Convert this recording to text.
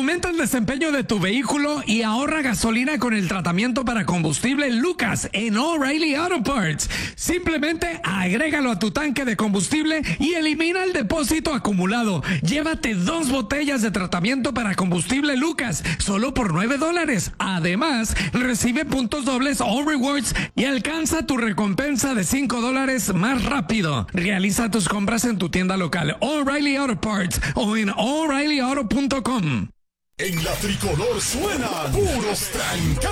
Aumenta el desempeño de tu vehículo y ahorra gasolina con el tratamiento para combustible Lucas en O'Reilly Auto Parts. Simplemente agrégalo a tu tanque de combustible y elimina el depósito acumulado. Llévate 2 botellas de tratamiento para combustible Lucas, solo por $9. Además, recibe puntos dobles All Rewards y alcanza tu recompensa de $5 más rápido. Realiza tus compras en tu tienda local O'Reilly Auto Parts o en O'ReillyAuto.com. En la tricolor suenan puros trancados.